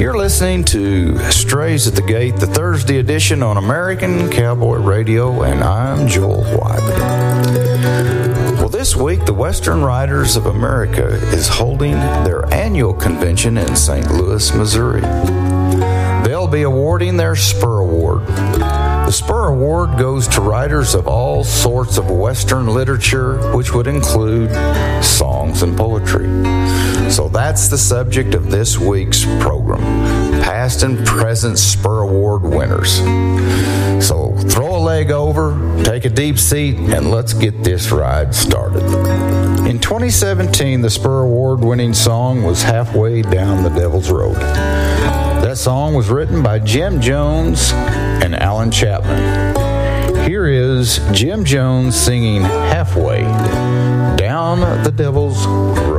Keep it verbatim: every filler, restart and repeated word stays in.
You're listening to Strays at the Gate, the Thursday edition on American Cowboy Radio, and I'm Joel White. Well, this week, the Western Riders of America is holding their annual convention in Saint Louis, Missouri. They'll be awarding their Spur Award. The Spur Award goes to writers of all sorts of Western literature, which would include songs and poetry. So that's the subject of this week's program, past and present Spur Award winners. So throw a leg over, take a deep seat, and let's get this ride started. In twenty seventeen, the Spur Award winning song was Halfway Down the Devil's Road. That song was written by Jim Jones and Alan Chapman. Here is Jim Jones singing Halfway Down the Devil's Road.